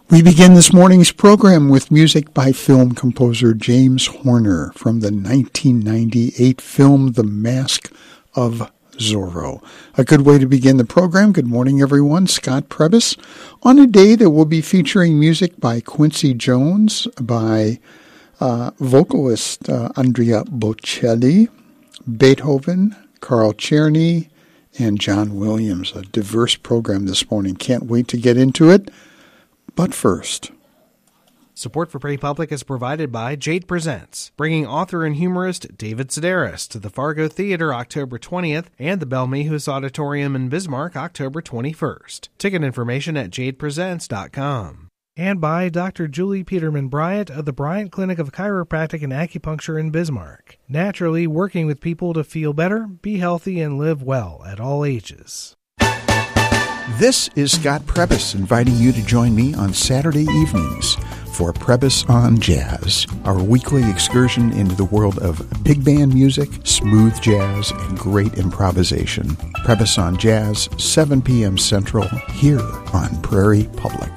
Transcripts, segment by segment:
We begin this morning's program with music by film composer James Horner from the 1998 film The Mask of Zorro. A good way to begin the program. Good morning, everyone. Scott Prebys on a day that will be featuring music by Quincy Jones, by vocalist Andrea Bocelli, Beethoven, Carl Czerny, and John Williams. A diverse program this morning. Can't wait to get into it. But first, support for Pretty Public is provided by Jade Presents, bringing author and humorist David Sedaris to the Fargo Theater October 20th and the Belmehus Auditorium in Bismarck October 21st. Ticket information at jadepresents.com. And by Dr. Julie Peterman Bryant of the Bryant Clinic of Chiropractic and Acupuncture in Bismarck. Naturally working with people to feel better, be healthy, and live well at all ages. This is Scott Prebys inviting you to join me on Saturday evenings for Prebys on Jazz, our weekly excursion into the world of big band music, smooth jazz, and great improvisation. Prebys on Jazz, 7 p.m. Central, here on Prairie Public.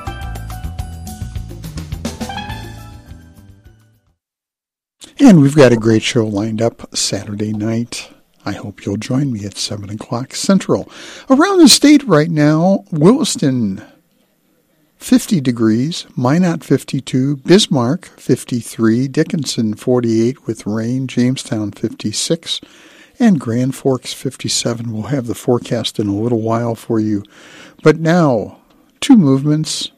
And we've got a great show lined up Saturday night. I hope you'll join me at 7 o'clock Central. Around the state right now, Williston, 50 degrees, Minot 52, Bismarck 53, Dickinson 48 with rain, Jamestown 56, and Grand Forks 57. We'll have the forecast in a little while for you. But now, two movements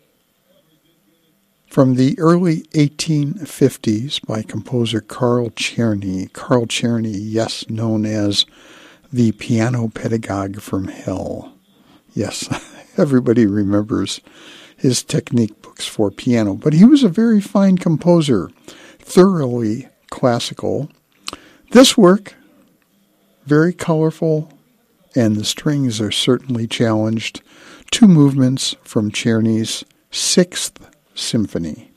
from the early 1850s by composer Carl Czerny. Carl Czerny, yes, known as the piano pedagogue from hell. Yes, everybody remembers his technique books for piano. But he was a very fine composer, thoroughly classical. This work, very colorful, and the strings are certainly challenged. Two movements from Czerny's Sixth Symphony.